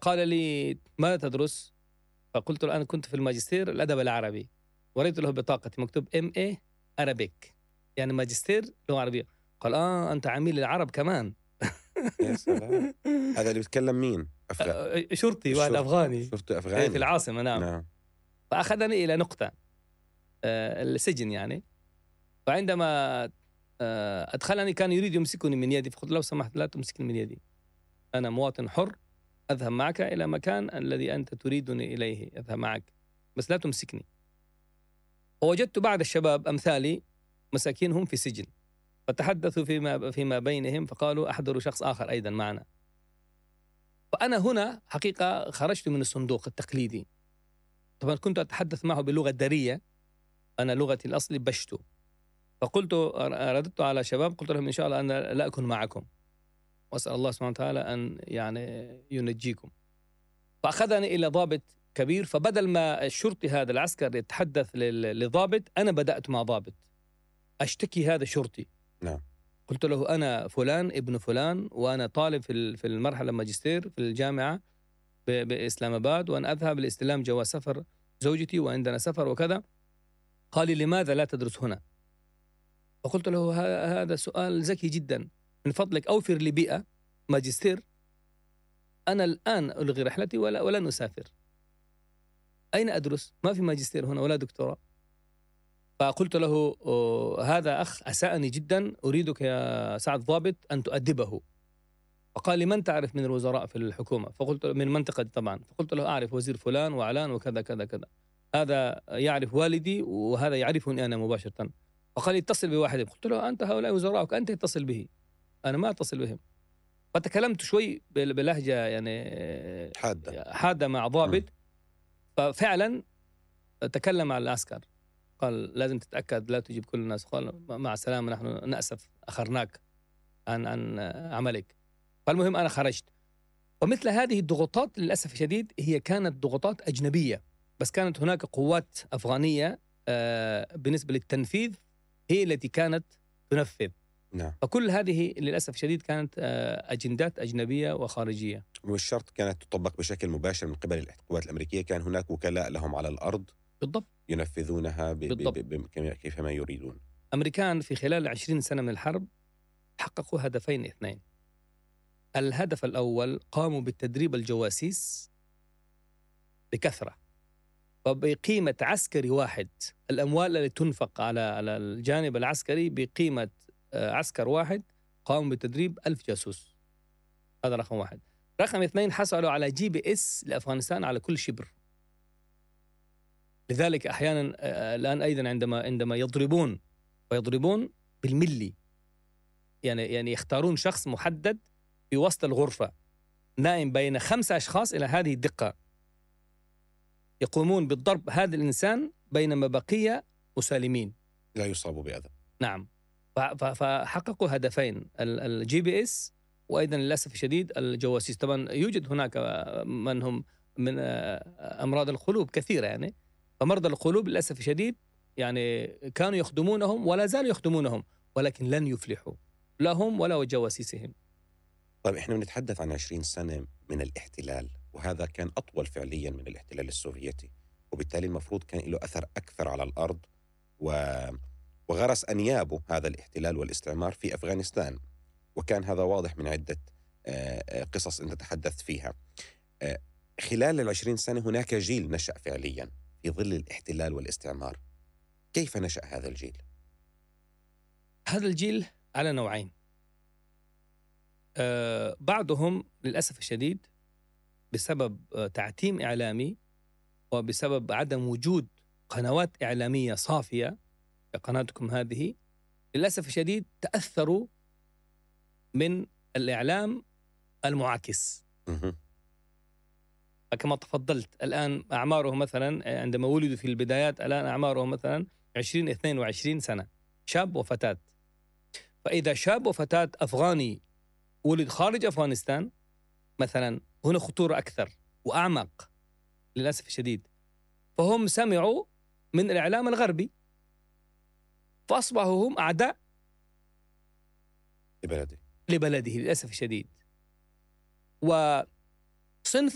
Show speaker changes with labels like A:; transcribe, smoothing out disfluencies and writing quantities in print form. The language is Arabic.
A: قال لي ماذا تدرس؟ فقلت له أنا كنت في الماجستير الأدب العربي. وريت له بطاقتي مكتوب MA Arabic، يعني ماجستير لغة عربية. قال أنت عميل العرب كمان.
B: يا سلام. هذا اللي بيتكلم مين؟
A: شرطي، واحد أفغاني
B: شرطي أفغاني
A: في العاصمة. نعم. فأخذني إلى نقطة السجن يعني. فعندما أدخلني كان يريد يمسكني من يدي، فقلت لو سمحت لا تمسكني من يدي، أنا مواطن حر، أذهب معك إلى مكان الذي أنت تريدني إليه، أذهب معك بس لا تمسكني. ووجدت بعض الشباب أمثالي مساكين هم في سجن، فتحدثوا فيما بينهم، فقالوا أحضروا شخص آخر أيضا معنا. فأنا هنا حقيقة خرجت من الصندوق التقليدي. طبعا كنت أتحدث معه بلغة درية، أنا لغتي الأصلي بشتو. فقلت رددت على شباب قلت لهم إن شاء الله أنا لا أكون معكم، وأسأل الله سبحانه وتعالى أن يعني ينجيكم. فأخذني إلى ضابط كبير، فبدل ما الشرطي هذا العسكر يتحدث لضابط، أنا بدأت مع ضابط أشتكي هذا شرطي.
B: نعم.
A: قلت له أنا فلان ابن فلان، وأنا طالب في المرحلة الماجستير في الجامعة بإسلام آباد، وأنا أذهب لاستلام جواز سفر زوجتي وعندنا سفر وكذا. قال لي لماذا لا تدرس هنا؟ فقلت له هذا سؤال ذكي جدا، من فضلك أوفر لي بيئة ماجستير، أنا الآن ألغي رحلتي ولن أسافر. أين أدرس؟ ما في ماجستير هنا ولا دكتوراه. فقلت له هذا أخ أساءني جدا، أريدك يا سعد ضابط أن تؤدبه. فقال لي من تعرف من الوزراء في الحكومة؟ فقلت من منطقة طبعا. فقلت له أعرف وزير فلان وعلان وكذا كذا كذا، هذا يعرف والدي وهذا يعرفني أنا مباشرة. فقال لي اتصل بواحد. قلت له أنت هؤلاء وزراءك، أنت اتصل به، أنا ما أتصل بهم. فتكلمت شوي بلهجة يعني حادة مع ضابط. ففعلا تكلم على العسكر، قال لازم تتأكد لا تجيب كل الناس. قال مع السلامة، نحن نأسف أخرناك عن عملك. فالمهم أنا خرجت. ومثل هذه الضغوطات للأسف الشديد هي كانت ضغوطات أجنبية، بس كانت هناك قوات أفغانية بالنسبة للتنفيذ هي التي كانت تنفذ.
B: نعم.
A: فكل هذه للأسف الشديد كانت أجندات أجنبية وخارجية.
B: والشرط كانت تطبق بشكل مباشر من قبل القوات الأمريكية، كان هناك وكلاء لهم على الأرض
A: بالضبط
B: ينفذونها كيفما يريدون.
A: أمريكان في خلال 20 سنة من الحرب حققوا هدفين اثنين. الهدف الأول قاموا بالتدريب الجواسيس بكثرة، وبقيمة عسكري واحد، الأموال التي تنفق على الجانب العسكري بقيمة عسكر واحد قاموا بتدريب 1000 جاسوس. هذا رقم واحد. رقم اثنين حصلوا على GPS لأفغانستان على كل شبر. لذلك أحيانا الآن أيضا عندما يضربون ويضربون بالملي، يعني يختارون شخص محدد في وسط الغرفة نائم بين 5 أشخاص إلى هذه الدقة، يقومون بالضرب هذا الإنسان بينما بقية مسالمين
B: لا يصابوا بأذى.
A: نعم. فحققوا هدفين، الGPS وأيضا للأسف الشديد الجواسيس. طبعا يوجد هناك من هم من أمراض القلوب كثيرة يعني، فمرضى القلوب للأسف الشديد يعني كانوا يخدمونهم ولا زالوا يخدمونهم، ولكن لن يفلحوا لا هم ولا جواسيسهم.
B: طيب إحنا بنتحدث عن 20 سنة من الاحتلال، وهذا كان أطول فعليا من الاحتلال السوفيتي، وبالتالي المفروض كان له أثر أكثر على الأرض وغرس أنيابه هذا الاحتلال والاستعمار في أفغانستان، وكان هذا واضح من عدة قصص أنت تحدثت فيها. خلال 20 سنة هناك جيل نشأ فعليا في ظل الاحتلال والاستعمار. كيف نشأ هذا الجيل؟
A: هذا الجيل على نوعين. بعضهم للأسف الشديد بسبب تعتيم إعلامي وبسبب عدم وجود قنوات إعلامية صافية كقناتكم هذه، للأسف الشديد تأثروا من الإعلام المعاكس. كما تفضلت الآن أعمارهم مثلا عندما ولدوا في البدايات، الآن أعمارهم مثلا 20-22 سنة، شاب وفتاة. فإذا شاب وفتاة أفغاني ولد خارج أفغانستان مثلا، هنا خطورة أكثر وأعمق للأسف الشديد. فهم سمعوا من الإعلام الغربي فأصبحوا هم أعداء لبلده للأسف الشديد. وصنف